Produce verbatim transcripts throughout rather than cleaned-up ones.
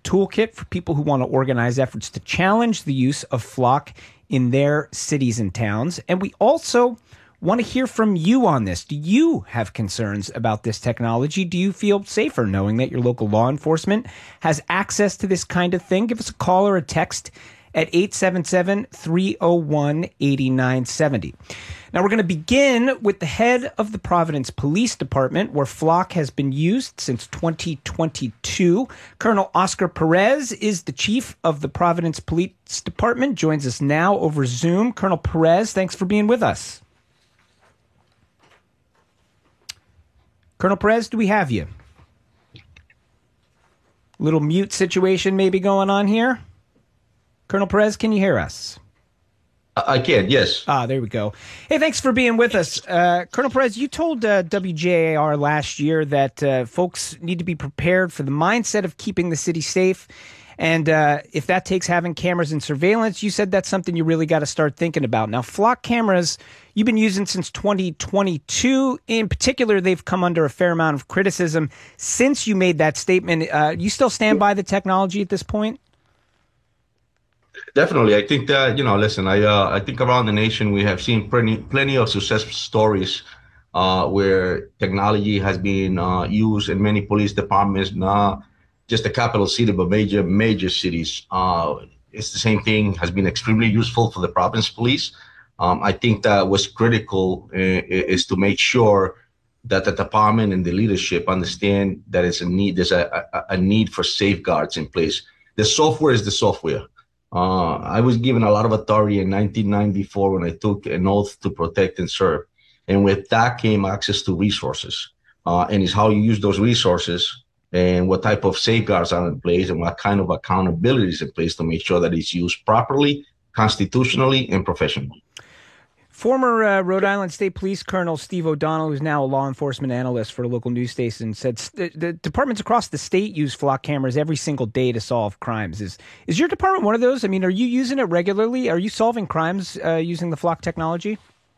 toolkit for people who want to organize efforts to challenge the use of Flock in their cities and towns. And we also want to hear from you on this. Do you have concerns about this technology? Do you feel safer knowing that your local law enforcement has access to this kind of thing? Give us a call or a text at eight seven seven, three oh one, eight nine seven oh. Now, we're going to begin with the head of the Providence Police Department, where Flock has been used since twenty twenty-two. Colonel Oscar Perez is the chief of the Providence Police Department, joins us now over Zoom. Colonel Perez, thanks for being with us. Colonel Perez, do we have you? Little mute situation maybe going on here. Colonel Perez, can you hear us? I can, yes. Ah, there we go. Hey, thanks for being with us. Uh, Colonel Perez, you told uh, W J A R last year that uh, folks need to be prepared for the mindset of keeping the city safe. And uh, if that takes having cameras and surveillance, you said that's something you really got to start thinking about. Now, Flock cameras, you've been using since twenty twenty-two. In particular, they've come under a fair amount of criticism since you made that statement. Uh, you still stand by the technology at this point? Definitely. I think that, you know, listen, I uh, I think around the nation, we have seen plenty, plenty of success stories uh, where technology has been uh, used in many police departments, not just the capital city, but major, major cities. Uh, it's the same thing, has been extremely useful for the Providence Police. Um, I think that what's critical uh, is to make sure that the department and the leadership understand that it's a need, there's a, a, a need for safeguards in place. The software is the software. Uh, I was given a lot of authority in nineteen ninety-four when I took an oath to protect and serve. And with that came access to resources. Uh, and it's how you use those resources and what type of safeguards are in place and what kind of accountability is in place to make sure that it's used properly, constitutionally, and professionally. Former uh, Rhode Island State Police Colonel Steve O'Donnell, who's now a law enforcement analyst for a local news station, said st- the departments across the state use Flock cameras every single day to solve crimes. Is is your department one of those? I mean, are you using it regularly? Are you solving crimes uh, using the Flock technology?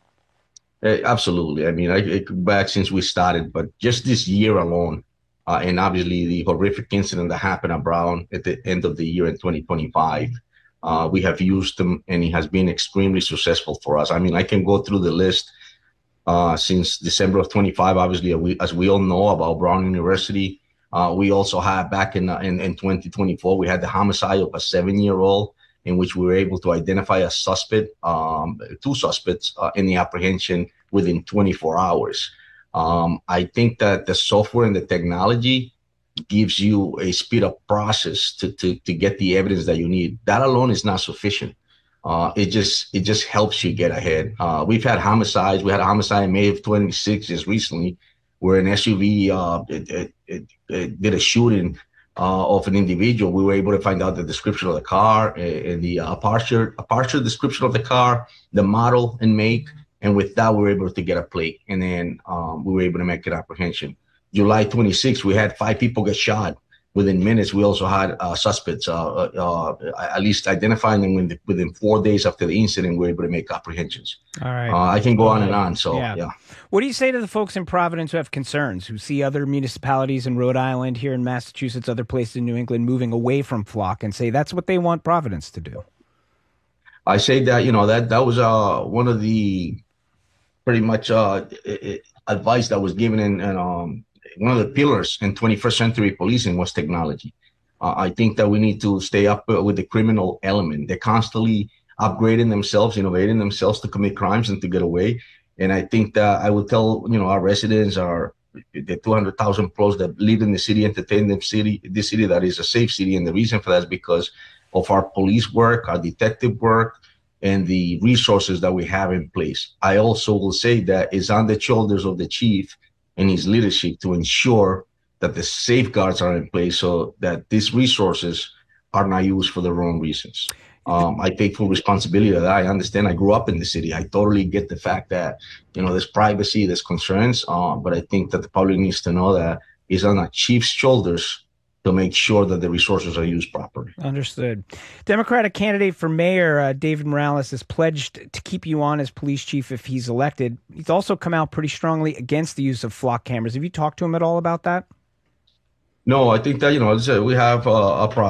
Uh, absolutely. I mean, I, I go back since we started, but just this year alone, uh, and obviously the horrific incident that happened at Brown at the end of the year in twenty twenty-five, Uh, we have used them, and it has been extremely successful for us. I mean, I can go through the list uh, since December of twenty-five. Obviously, we, as we all know about Brown University, uh, we also had back in, in in twenty twenty-four, we had the homicide of a seven-year-old in which we were able to identify a suspect, um, two suspects uh, in the apprehension within twenty-four hours. Um, I think that the software and the technology gives you a speed up process to, to, to get the evidence that you need. That alone is not sufficient. Uh, it just it just helps you get ahead. Uh, we've had homicides. We had a homicide in May of twenty-six just recently, where an S U V uh, it, it, it, it did a shooting uh, of an individual. We were able to find out the description of the car and the uh, partial, a partial description of the car, the model and make, and with that, we were able to get a plate, and then um, we were able to make an apprehension. July twenty-sixth, we had five people get shot within minutes. We also had uh, suspects, uh, uh, at least identifying them within, within four days after the incident. We were able to make apprehensions. All right. Uh, I can go All on right. and on. So, yeah. yeah. What do you say to the folks in Providence who have concerns, who see other municipalities in Rhode Island, here in Massachusetts, other places in New England moving away from Flock and say that's what they want Providence to do? I say that, you know, that, that was uh, one of the pretty much uh, it, advice that was given in, in um, one of the pillars in twenty-first century policing was technology. Uh, I think that we need to stay up with the criminal element. They're constantly upgrading themselves, innovating themselves to commit crimes and to get away. And I think that I would tell, you know, our residents, our the two hundred thousand plus that live in the city, entertain the city, this city that is a safe city. And the reason for that is because of our police work, our detective work, and the resources that we have in place. I also will say that it's on the shoulders of the chief and his leadership to ensure that the safeguards are in place so that these resources are not used for the wrong reasons. Um, I take full responsibility of that. I understand I grew up in the city. I totally get the fact that, you know, there's privacy, there's concerns, uh, but I think that the public needs to know that it's on the chief's shoulders to make sure that the resources are used properly. Understood. Democratic candidate for mayor, uh, David Morales, has pledged to keep you on as police chief if he's elected. He's also come out pretty strongly against the use of Flock cameras. Have you talked to him at all about that? No, I think that, you know, as I said, we have uh, a process.